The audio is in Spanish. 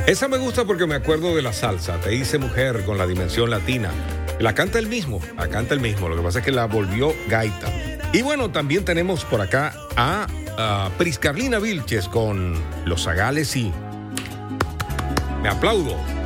Esa me gusta porque me acuerdo de la salsa, Te hice mujer con la dimensión latina. La canta él mismo, lo que pasa es que la volvió gaita. Y bueno, también tenemos por acá a Pris Carlina Vilches con Los Zagales y... Me aplaudo.